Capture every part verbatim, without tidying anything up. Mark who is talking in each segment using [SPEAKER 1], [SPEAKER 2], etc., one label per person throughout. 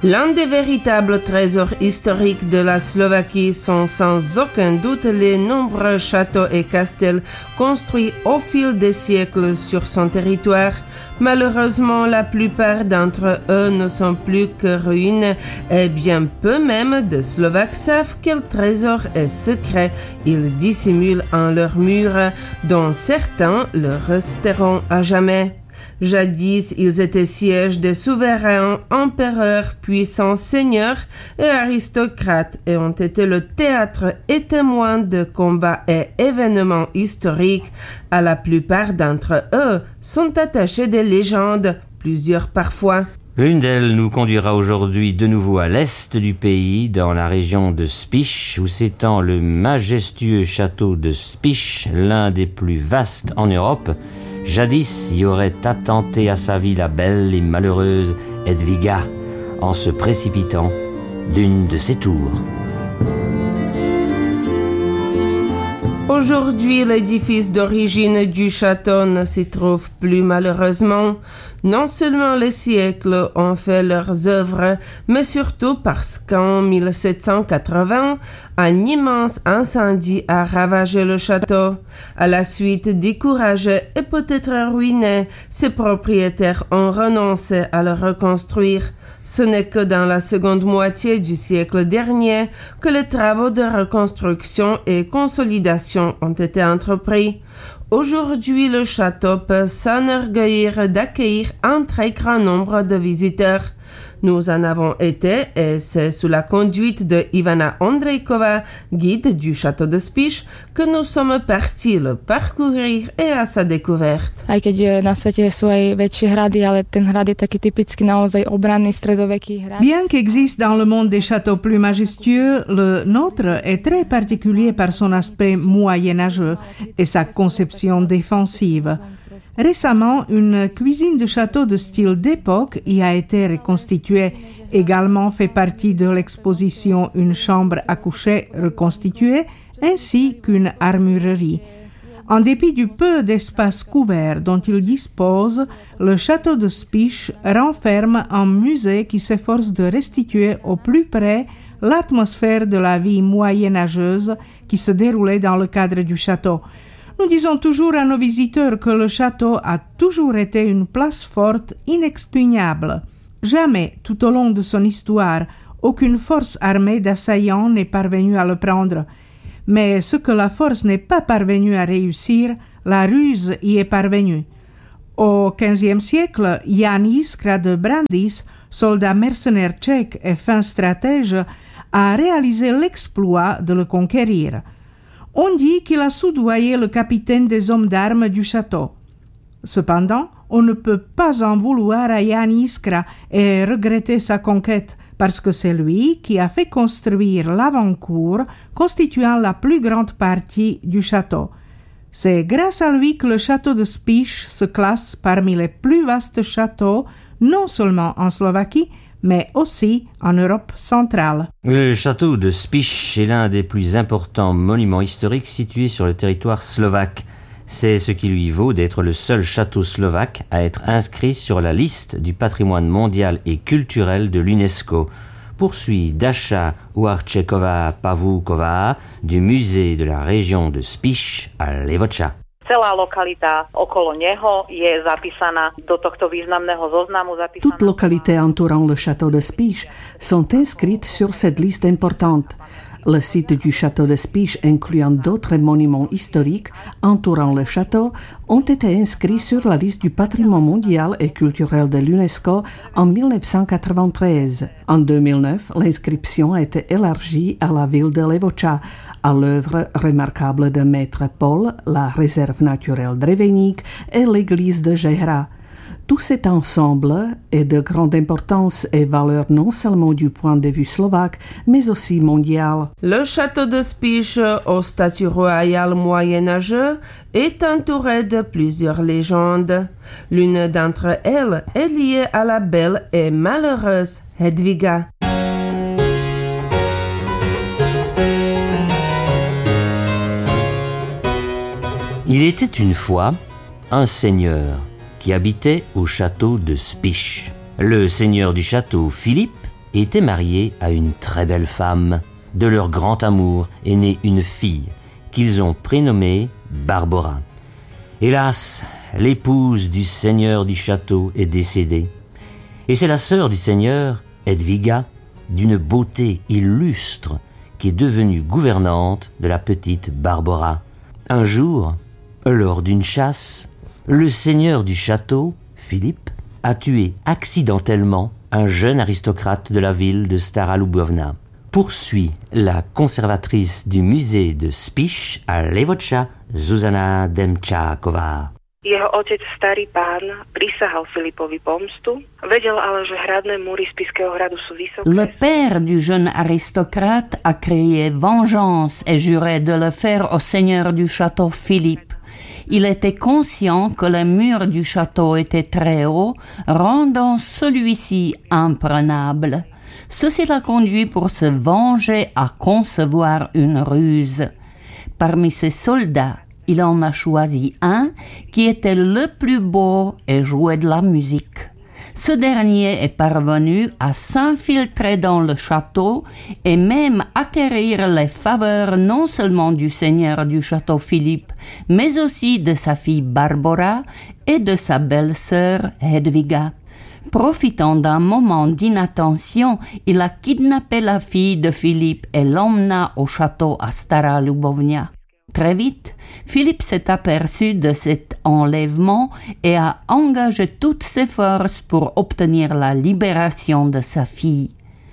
[SPEAKER 1] L'un des véritables trésors historiques de la Slovaquie sont sans aucun doute les nombreux châteaux et castels construits au fil des siècles sur son territoire. Malheureusement, la plupart d'entre eux ne sont plus que ruines et bien peu même de Slovaques savent quel trésor et secret ils dissimulent en leurs murs, dont certains le resteront à jamais. Jadis, ils étaient sièges des souverains, empereurs, puissants seigneurs et aristocrates et ont été le théâtre et témoin de combats et événements historiques. À la plupart d'entre eux sont attachés des légendes, plusieurs parfois.
[SPEAKER 2] L'une d'elles nous conduira aujourd'hui de nouveau à l'est du pays, dans la région de Spiš, où s'étend le majestueux château de Spiš, l'un des plus vastes en Europe. Jadis y aurait attenté à sa vie la belle et malheureuse Hedviga, en se précipitant d'une de ses tours.
[SPEAKER 1] Aujourd'hui, l'édifice d'origine du château ne s'y trouve plus malheureusement. Non seulement les siècles ont fait leurs œuvres, mais surtout parce qu'en mille sept cent quatre-vingts, un immense incendie a ravagé le château. À la suite, découragés et peut-être ruinés, ses propriétaires ont renoncé à le reconstruire. Ce n'est que dans la seconde moitié du siècle dernier que les travaux de reconstruction et consolidation ont été entrepris. Aujourd'hui, le château peut s'enorgueillir d'accueillir un très grand nombre de visiteurs. Nous en avons été et c'est sous la conduite de Ivana Ondrejková, guide du château de Spiš, que nous sommes partis le parcourir et à sa découverte.
[SPEAKER 3] Aj keď na svete sú aj väčšie hrady, ale ten hrad je taký typicky naozaj obranný stredoveký hrad.
[SPEAKER 4] Bien qu'existe dans le monde des châteaux plus majestueux, le nôtre est très particulier par son aspect moyenâgeux et sa conception défensive. Récemment, une cuisine de château de style d'époque y a été reconstituée. Également fait partie de l'exposition une chambre à coucher reconstituée, ainsi qu'une armurerie. En dépit du peu d'espace couvert dont il dispose, le château de Spiš renferme un musée qui s'efforce de restituer au plus près l'atmosphère de la vie moyenâgeuse qui se déroulait dans le cadre du château. Nous disons toujours à nos visiteurs que le château a toujours été une place forte inexpugnable. Jamais, tout au long de son histoire, aucune force armée d'assaillants n'est parvenue à le prendre. Mais ce que la force n'est pas parvenue à réussir, la ruse y est parvenue. Au quinzième siècle, Jan Jiskra de Brandis, soldat mercenaire tchèque et fin stratège, a réalisé l'exploit de le conquérir. On dit qu'il a soudoyé le capitaine des hommes d'armes du château. Cependant, on ne peut pas en vouloir à Jan Jiskra et regretter sa conquête, parce que c'est lui qui a fait construire l'avant-cour constituant la plus grande partie du château. C'est grâce à lui que le château de Spiš se classe parmi les plus vastes châteaux, non seulement en Slovaquie, mais aussi en Europe centrale.
[SPEAKER 2] Le château de Spiš est l'un des plus importants monuments historiques situés sur le territoire slovaque. C'est ce qui lui vaut d'être le seul château slovaque à être inscrit sur la liste du patrimoine mondial et culturel de l'UNESCO. Poursuit Dasha Uarčeková-Pavúková du musée de la région de Spiš à Levoča.
[SPEAKER 5] Toutes localités entourant le château de Spiš sont inscrites sur cette liste importante. Le site du château de Spiš, incluant d'autres monuments historiques entourant le château, ont été inscrits sur la liste du patrimoine mondial et culturel de l'UNESCO en dix-neuf cent quatre-vingt-treize. En deux mille neuf, l'inscription a été élargie à la ville de Levoča, à l'œuvre remarquable de Maître Paul, la réserve naturelle Dreveník et l'église de Žehra. Tout cet ensemble est de grande importance et valeur non seulement du point de vue slovaque, mais aussi mondial.
[SPEAKER 1] Le château de Spiš, au statut royal moyenâgeux, est entouré de plusieurs légendes. L'une d'entre elles est liée à la belle et malheureuse Hedviga.
[SPEAKER 2] Il était une fois un seigneur qui habitait au château de Spiš. Le seigneur du château, Philippe, était marié à une très belle femme. De leur grand amour est née une fille qu'ils ont prénommée Barbora. Hélas, l'épouse du seigneur du château est décédée. Et c'est la sœur du seigneur, Hedviga, d'une beauté illustre, qui est devenue gouvernante de la petite Barbora. Un jour, lors d'une chasse, le seigneur du château, Philippe, a tué accidentellement un jeune aristocrate de la ville de Stara Lubovna. Poursuit la conservatrice du musée de Spiš à Levoča, Zuzana Demčáková.
[SPEAKER 6] Jeho otec, starý pán, prisahal Filipovi pomstu, vedel ale, že hradné múry Spišského hradu sú vysoké.
[SPEAKER 7] Le père du jeune aristocrate a crié vengeance et juré de le faire au seigneur du château Philippe. Il était conscient que les murs du château étaient très hauts, rendant celui-ci imprenable. Ceci l'a conduit pour se venger à concevoir une ruse. Parmi ses soldats, il en a choisi un qui était le plus beau et jouait de la musique. Ce dernier est parvenu à s'infiltrer dans le château et même acquérir les faveurs non seulement du seigneur du château Philippe, mais aussi de sa fille Barbora et de sa belle-sœur Hedviga. Profitant d'un moment d'inattention, il a kidnappé la fille de Philippe et l'emmena au château à Stara Lubovna. Très vite, Philippe s'est aperçu de cet enlèvement et a engagé toutes ses forces pour obtenir la libération de sa fille.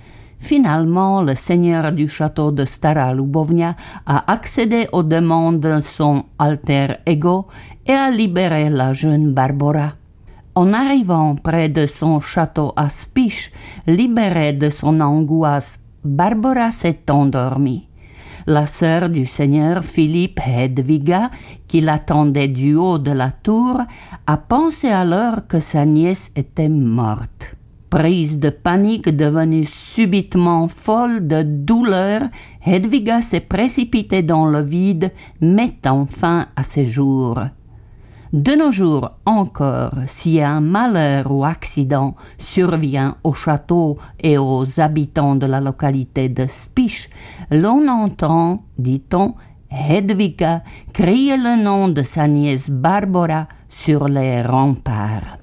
[SPEAKER 7] Finalement, le seigneur du château de Stara Lubovna a accédé aux demandes de son alter ego et a libéré la jeune Barbora. En arrivant près de son château à Spiš, libérée de son angoisse, Barbora s'est endormie. La sœur du seigneur Philippe, Hedviga, qui l'attendait du haut de la tour, a pensé alors que sa nièce était morte. Prise de panique, devenue subitement folle de douleur, Hedviga s'est précipitée dans le vide, mettant fin à ses jours. De nos jours encore, si un malheur ou accident survient au château et aux habitants de la localité de Spiš, l'on entend, dit-on, Hedviga crier le nom de sa nièce Barbora sur les remparts.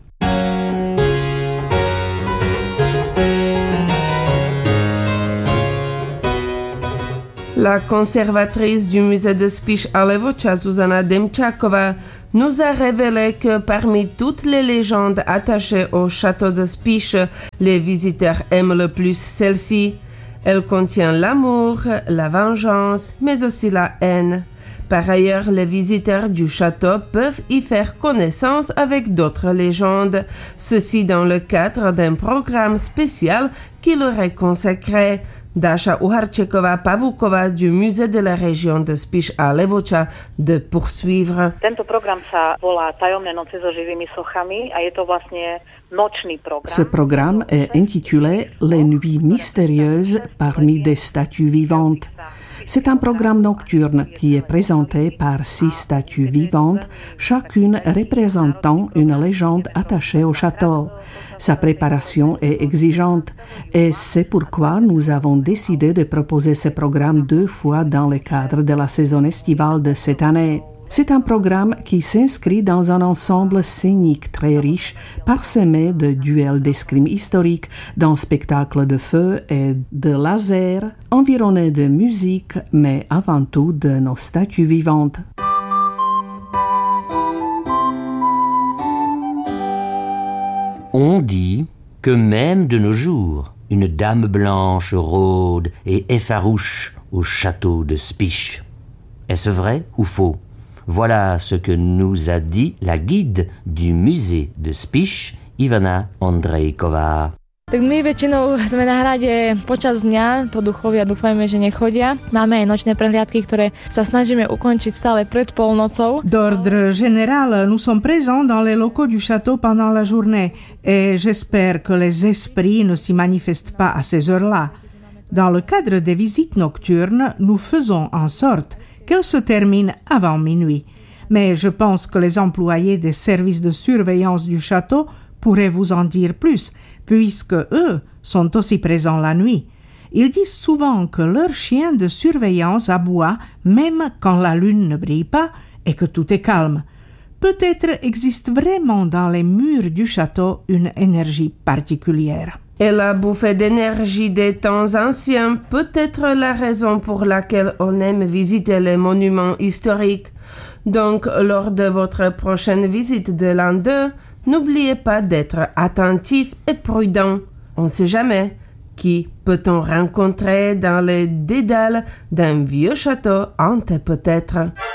[SPEAKER 1] La conservatrice du musée de Spiš à Levoča, Zuzana Demčáková, nous a révélé que parmi toutes les légendes attachées au château de Spiš, les visiteurs aiment le plus celle-ci. Elle contient l'amour, la vengeance, mais aussi la haine. Par ailleurs, les visiteurs du château peuvent y faire connaissance avec d'autres légendes, ceci dans le cadre d'un programme spécial qui leur est consacré. Dáša Uharčeková-Pavúková du musée de la région de Spiš a Levoča de poursuivre.
[SPEAKER 6] Tento program sa volá Tajomné noci so živými sochami a je to vlastne nočný program.
[SPEAKER 5] Ce programme est intitulé Les nuits mystérieuses parmi des statues vivantes. C'est un programme nocturne qui est présenté par six statues vivantes, chacune représentant une légende attachée au château. Sa préparation est exigeante et c'est pourquoi nous avons décidé de proposer ce programme deux fois dans le cadre de la saison estivale de cette année. C'est un programme qui s'inscrit dans un ensemble scénique très riche, parsemé de duels d'escrime historique, d'un spectacle de feu et de laser, environné de musique, mais avant tout de nos statues vivantes.
[SPEAKER 2] On dit que même de nos jours, une dame blanche rôde et effarouche au château de Spiš. Est-ce vrai ou faux? Voilà ce que nous a dit la guide du musée de Spiš, Ivana Ondrejková.
[SPEAKER 3] Tak my väčšinou sme na hrade počas dňa, to duchovia dúfajme, že nechodia. Máme aj nočné prehliadky, ktoré sa snažíme ukončiť stále pred polnocou.
[SPEAKER 4] D'ordre général, nous sommes présents dans les locaux du château pendant la journée et j'espère que les esprits ne s'y manifestent pas à ces heures-là. Dans le cadre des visites nocturnes, nous faisons en sorte qu'elles se terminent avant minuit. Mais je pense que les employés des services de surveillance du château pourraient vous en dire plus, puisque eux sont aussi présents la nuit. Ils disent souvent que leur chien de surveillance aboie même quand la lune ne brille pas et que tout est calme. Peut-être existe vraiment dans les murs du château une énergie particulière.
[SPEAKER 1] Et la bouffée d'énergie des temps anciens peut être la raison pour laquelle on aime visiter les monuments historiques. Donc, lors de votre prochaine visite de l'an deux, n'oubliez pas d'être attentif et prudent. On ne sait jamais. Qui peut-on rencontrer dans les dédales d'un vieux château hanté peut-être?